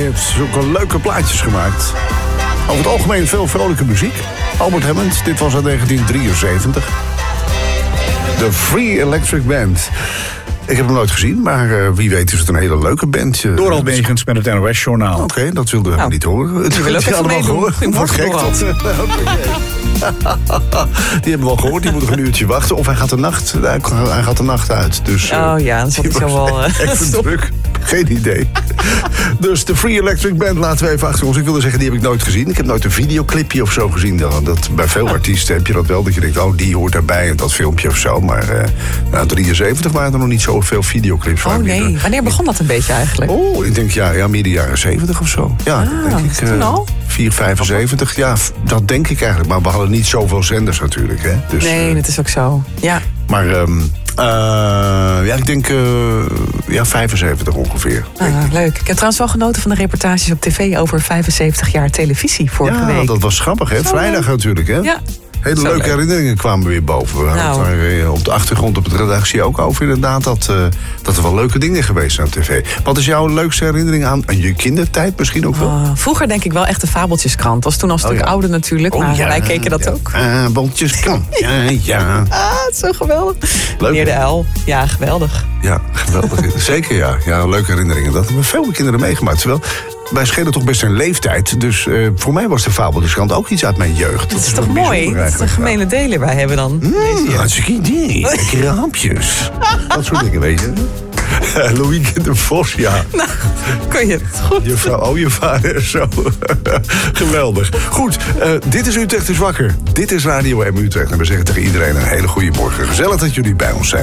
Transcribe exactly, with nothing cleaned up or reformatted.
heeft zulke leuke plaatjes gemaakt. Over het algemeen veel vrolijke muziek. Albert Hammond, dit was uit negentien drieënzeventig. De Free Electric Band. Ik heb hem nooit gezien, maar uh, wie weet is het een hele leuke band. Door Almegens met het N O S-journaal. Oké, okay, dat wilden we nou, niet horen. Die willen ook even meedoen. Wat gek dat. Die hebben we al gehoord, die moeten een uurtje wachten. Of hij gaat de nacht, hij gaat de nacht uit. Dus, oh ja, dan zal hij zo wel... Uh, even druk. Geen idee. Dus de Free Electric Band laten we even achter ons. Ik wilde zeggen, die heb ik nooit gezien. Ik heb nooit een videoclipje of zo gezien. Dat, bij veel artiesten heb je dat wel. Dat je denkt, oh, die hoort daarbij en dat filmpje of zo. Maar uh, nou, drieënzeventig waren er nog niet zoveel videoclips. Oh nee, wanneer begon dat een beetje eigenlijk? Oh, ik denk ja, ja midden jaren zeventig of zo. Ja, ah, denk ik. Toen uh, al? vier vijfenzeventig, ja, dat denk ik eigenlijk. Maar we hadden niet zoveel zenders natuurlijk. Hè? Dus, nee, dat is ook zo. Ja. Maar um, uh, ja, ik denk uh, ja, vijfenzeventig ongeveer. Ah, leuk. Ik heb trouwens wel genoten van de reportages op tv over vijfenzeventig jaar televisie vorige ja, week. Ja, dat was grappig, hè? Vrijdag natuurlijk, hè? Ja. Hele Zo leuke leuk. herinneringen kwamen weer boven. We hadden nou. het daar op de achtergrond op de redactie ook over inderdaad. Dat, uh, dat er wel leuke dingen geweest zijn op tv. Wat is jouw leukste herinnering aan, aan je kindertijd misschien ook wel? Oh, vroeger denk ik wel echt de Fabeltjeskrant. Dat was toen al een stuk oh, ja. ouder natuurlijk. Oh, maar ja, wij keken dat ja. ook. Fabeltjeskrant, ja, ja. Ah, het is zo geweldig. Leuk, Meneer de hè? Uil, ja, geweldig. Ja, geweldig. Zeker ja. Ja, leuke herinneringen. Dat hebben veel kinderen meegemaakt. Terwijl, wij schelen toch best een leeftijd. Dus uh, voor mij was de Fabeltjeskrant ook iets uit mijn jeugd. Dat is toch mooi? Dat is een gemene delen wij hebben dan. Mm, hartstikke idee. Lekkere hapjes. Dat soort dingen, weet je. Louis de Vos, ja. Nou, kun je het goed. Je vrouw, oh, je vader, zo. Geweldig. Goed, uh, dit is Utrecht is wakker. Dit is Radio M Utrecht. En we zeggen tegen iedereen een hele goede morgen. Gezellig dat jullie bij ons zijn.